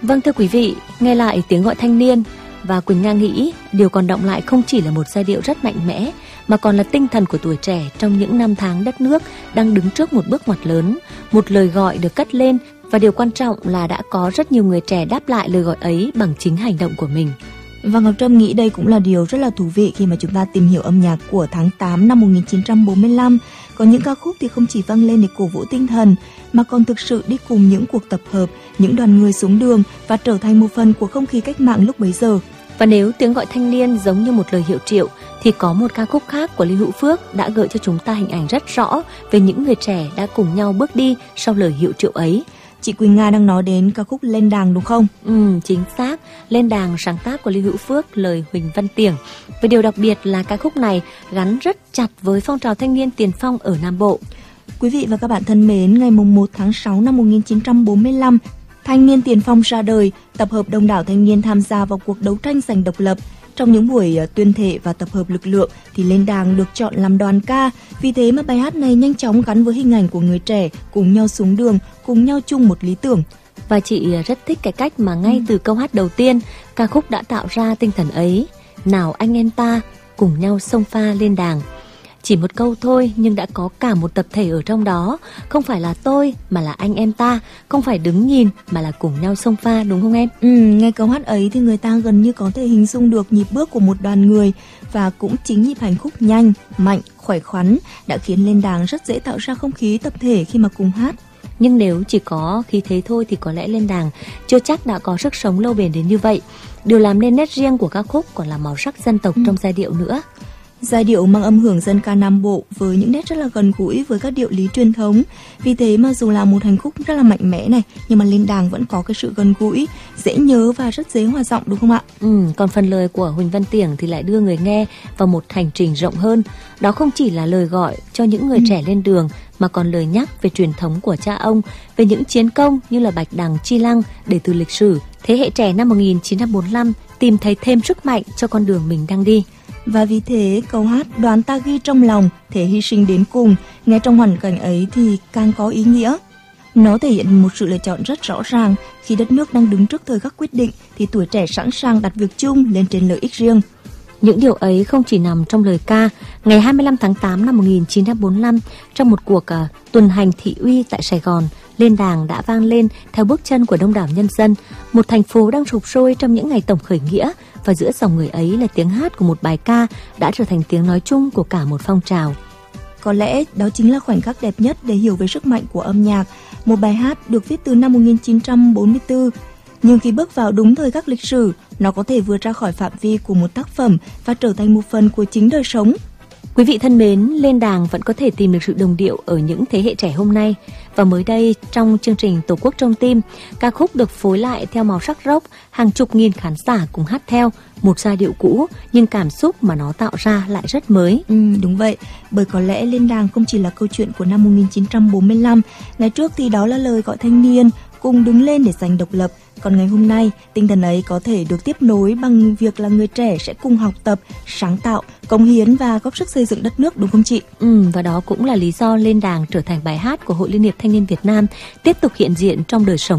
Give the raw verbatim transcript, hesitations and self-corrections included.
Vâng thưa quý vị, nghe lại tiếng gọi thanh niên và Quỳnh Nga nghĩ điều còn đọng lại không chỉ là một giai điệu rất mạnh mẽ mà còn là tinh thần của tuổi trẻ trong những năm tháng đất nước đang đứng trước một bước ngoặt lớn, một lời gọi được cất lên và điều quan trọng là đã có rất nhiều người trẻ đáp lại lời gọi ấy bằng chính hành động của mình. Và Ngọc Trâm nghĩ đây cũng là điều rất là thú vị khi mà chúng ta tìm hiểu âm nhạc của tháng tám năm một nghìn chín trăm bốn mươi lăm. Có những ca khúc thì không chỉ vang lên để cổ vũ tinh thần mà còn thực sự đi cùng những cuộc tập hợp, những đoàn người xuống đường và trở thành một phần của không khí cách mạng lúc bấy giờ. Và nếu tiếng gọi thanh niên giống như một lời hiệu triệu thì có một ca khúc khác của Lý Hữu Phước đã gợi cho chúng ta hình ảnh rất rõ về những người trẻ đã cùng nhau bước đi sau lời hiệu triệu ấy. Chị Quỳnh Nga đang nói đến ca khúc Lên Đàng đúng không? Ừ, chính xác. Lên Đàng sáng tác của Lý Hữu Phước, lời Huỳnh Văn Tiểng. Và điều đặc biệt là ca khúc này gắn rất chặt với phong trào thanh niên tiền phong ở Nam Bộ. Quý vị và các bạn thân mến, ngày mùng một tháng sáu năm một nghìn chín trăm bốn mươi lăm, Thanh niên tiền phong ra đời, tập hợp đông đảo thanh niên tham gia vào cuộc đấu tranh giành độc lập. Trong những buổi tuyên thệ và tập hợp lực lượng thì Lên Đàng được chọn làm đoàn ca. Vì thế mà bài hát này nhanh chóng gắn với hình ảnh của người trẻ cùng nhau xuống đường, cùng nhau chung một lý tưởng. Và chị rất thích cái cách mà ngay từ câu hát đầu tiên, ca khúc đã tạo ra tinh thần ấy. Nào anh em ta cùng nhau xông pha lên đàng. Chỉ một câu thôi nhưng đã có cả một tập thể ở trong đó. Không phải là tôi mà là anh em ta, không phải đứng nhìn mà là cùng nhau xông pha, đúng không em? Ừ, nghe câu hát ấy thì người ta gần như có thể hình dung được nhịp bước của một đoàn người. Và cũng chính nhịp hành khúc nhanh, mạnh, khỏe khoắn đã khiến Lên Đàng rất dễ tạo ra không khí tập thể khi mà cùng hát. Nhưng nếu chỉ có khí thế thôi thì có lẽ Lên Đàng chưa chắc đã có sức sống lâu bền đến như vậy. Điều làm nên nét riêng của ca khúc còn là màu sắc dân tộc ừ. trong giai điệu nữa. Giai điệu mang âm hưởng dân ca Nam Bộ với những nét rất là gần gũi với các điệu lý truyền thống. Vì thế mà dù là một hành khúc rất là mạnh mẽ này, nhưng mà Lên Đàng vẫn có cái sự gần gũi, dễ nhớ và rất dễ hòa giọng, đúng không ạ? Ừ, còn phần lời của Huỳnh Văn Tiểng thì lại đưa người nghe vào một hành trình rộng hơn. Đó không chỉ là lời gọi cho những người ừ. trẻ lên đường, mà còn lời nhắc về truyền thống của cha ông, về những chiến công như là Bạch Đằng, Chi Lăng để từ lịch sử. Thế hệ trẻ năm một nghìn chín trăm bốn mươi lăm tìm thấy thêm sức mạnh cho con đường mình đang đi. Và vì thế câu hát Đoàn ta ghi trong lòng, thể hy sinh đến cùng, nghe trong hoàn cảnh ấy thì càng có ý nghĩa. Nó thể hiện một sự lựa chọn rất rõ ràng. Khi đất nước đang đứng trước thời khắc quyết định thì tuổi trẻ sẵn sàng đặt việc chung lên trên lợi ích riêng. Những điều ấy không chỉ nằm trong lời ca. Ngày hai mươi lăm tháng tám năm một nghìn chín trăm bốn mươi lăm, trong một cuộc uh, tuần hành thị uy tại Sài Gòn, Lên Đàng đã vang lên theo bước chân của đông đảo nhân dân. Một thành phố đang sụp sôi trong những ngày tổng khởi nghĩa, và giữa dòng người ấy là tiếng hát của một bài ca đã trở thành tiếng nói chung của cả một phong trào. Có lẽ đó chính là khoảnh khắc đẹp nhất để hiểu về sức mạnh của âm nhạc. Một bài hát được viết từ năm một nghìn chín trăm bốn mươi tư, nhưng khi bước vào đúng thời khắc lịch sử, nó có thể vượt ra khỏi phạm vi của một tác phẩm và trở thành một phần của chính đời sống. Quý vị thân mến, Lên Đàng vẫn có thể tìm được sự đồng điệu ở những thế hệ trẻ hôm nay. Và mới đây, trong chương trình Tổ quốc trong tim, ca khúc được phối lại theo màu sắc rock, hàng chục nghìn khán giả cùng hát theo, một giai điệu cũ, nhưng cảm xúc mà nó tạo ra lại rất mới. Ừ, đúng vậy, bởi có lẽ Lên Đàng không chỉ là câu chuyện của năm một nghìn chín trăm bốn mươi lăm, ngày trước thì đó là lời gọi thanh niên, cùng đứng lên để giành độc lập. Còn ngày hôm nay, tinh thần ấy có thể được tiếp nối bằng việc là người trẻ sẽ cùng học tập, sáng tạo, cống hiến và góp sức xây dựng đất nước, đúng không chị? Ừ, và đó cũng là lý do Lên Đàng trở thành bài hát của Hội Liên hiệp Thanh niên Việt Nam tiếp tục hiện diện trong đời sống